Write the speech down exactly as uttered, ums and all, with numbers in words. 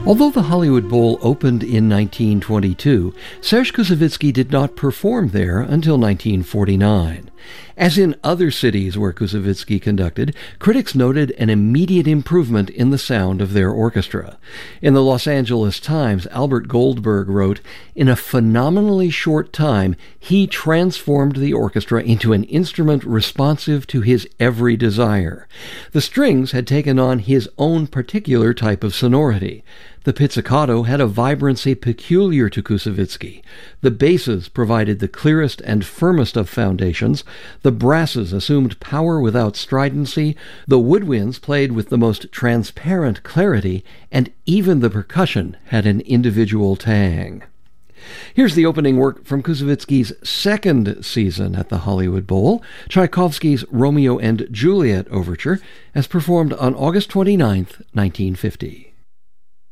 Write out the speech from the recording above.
Although the Hollywood Bowl opened in nineteen twenty-two, Serge Koussevitzky did not perform there until nineteen forty-nine. As in other cities where Koussevitzky conducted, critics noted an immediate improvement in the sound of their orchestra. In the Los Angeles Times, Albert Goldberg wrote, "In a phenomenally short time, he transformed the orchestra into an instrument responsive to his every desire. The strings had taken on his own particular type of sonority. The pizzicato had a vibrancy peculiar to Koussevitzky. The basses provided the clearest and firmest of foundations. The brasses assumed power without stridency. The woodwinds played with the most transparent clarity, and even the percussion had an individual tang." Here's the opening work from Koussevitzky's second season at the Hollywood Bowl, Tchaikovsky's Romeo and Juliet Overture, as performed on August twenty-ninth, nineteen fifty.